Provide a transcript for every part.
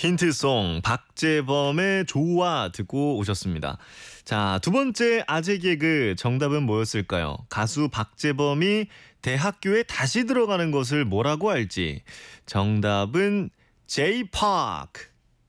힌트송 박재범의 좋아 듣고 오셨습니다. 자, 두 번째 아재 개그 정답은 뭐였을까요? 가수 박재범이 대학교에 다시 들어가는 것을 뭐라고 할지. 정답은 J-POP.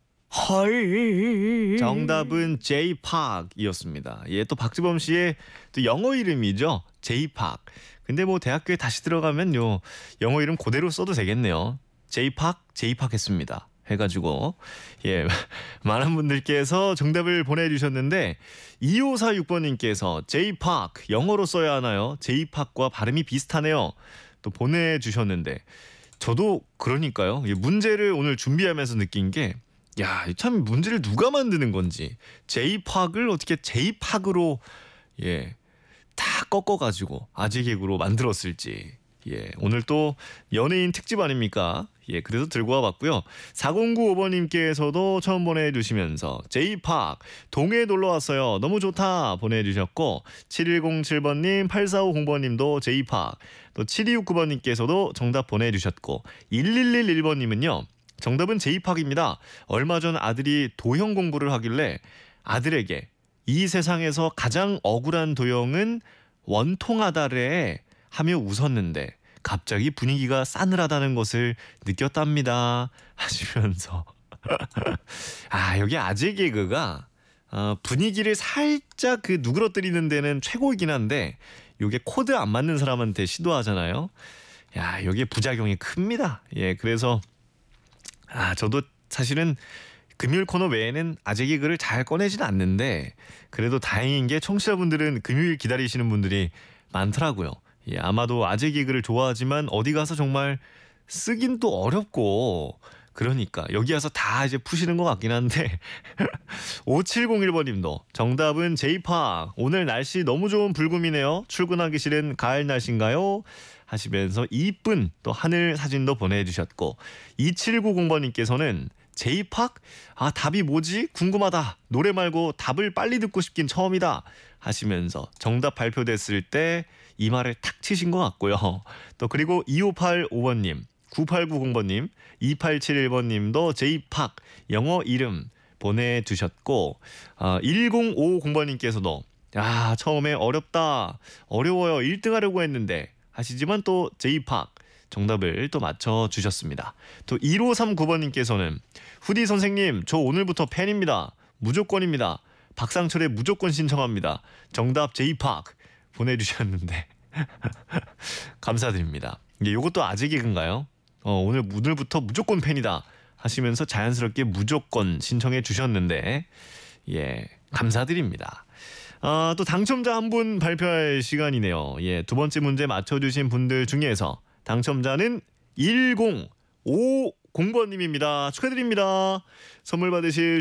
정답은 J-POP이었습니다. 예, 또 박재범 씨의 또 영어 이름이죠. J-POP. 근데 뭐 대학교에 다시 들어가면요, 영어 이름 그대로 써도 되겠네요. J-POP, J-POP 했습니다. 해가지고 예 많은 분들께서 정답을 보내주셨는데 2546번님께서 J-POP 영어로 써야 하나요? J-POP과 발음이 비슷하네요. 또 보내주셨는데 저도 그러니까요. 문제를 오늘 준비하면서 느낀 게 야, 참 문제를 누가 만드는 건지 J-POP을 어떻게 J-POP으로 예, 다 꺾어가지고 아재 개그로 만들었을지. 예, 오늘 또 연예인 특집 아닙니까? 예, 그래서 들고 와봤고요. 4095번님께서도 처음 보내주시면서 J-POP 동해 놀러 왔어요. 너무 좋다 보내주셨고 7107번님, 8450번님도 J-POP, 또 7269번님께서도 정답 보내주셨고 1111번님은요. 정답은 J-POP입니다. 얼마 전 아들이 도형 공부를 하길래 아들에게 이 세상에서 가장 억울한 도형은 원통하다래 하며 웃었는데 갑자기 분위기가 싸늘하다는 것을 느꼈답니다 하시면서 아, 여기 아재 개그가 분위기를 살짝 그 누그러뜨리는 데는 최고이긴 한데 요게 코드 안 맞는 사람한테 시도하잖아요. 야, 여기에 부작용이 큽니다. 예, 그래서 저도 사실은 금요일 코너 외에는 아재 개그를 잘 꺼내지는 않는데 그래도 다행인 게 청취자분들은 금요일 기다리시는 분들이 많더라고요. 예, 아마도 아재 개그를 좋아하지만 어디 가서 정말 쓰긴 또 어렵고 그러니까 여기 와서 다 이제 푸시는 것 같긴 한데 5701번님도 정답은 J-POP. 오늘 날씨 너무 좋은 불금이네요. 출근하기 싫은 가을 날씨인가요? 하시면서 이쁜 또 하늘 사진도 보내주셨고 2790번님께서는 J-POP? 답이 뭐지? 궁금하다. 노래 말고 답을 빨리 듣고 싶긴 처음이다 하시면서 정답 발표됐을 때 이 말을 탁 치신 것 같고요. 또 그리고 2585번님, 9890번님, 2871번님도 J-POP 영어 이름 보내주셨고 1050번님께서도 처음에 어렵다, 어려워요, 1등 하려고 했는데 하시지만 또 J-POP 정답을 또 맞춰주셨습니다. 또 1539번님께서는 후디 선생님, 저 오늘부터 팬입니다. 무조건입니다. 박상철의 무조건 신청합니다. 정답 J-POP 보내주셨는데 감사드립니다. 이것도 아재 개그인가요? 오늘부터 무조건 팬이다 하시면서 자연스럽게 무조건 신청해 주셨는데 예, 감사드립니다. 또 당첨자 한 분 발표할 시간이네요. 예, 두 번째 문제 맞춰주신 분들 중에서 당첨자는 1050번님입니다. 축하드립니다. 선물 받으실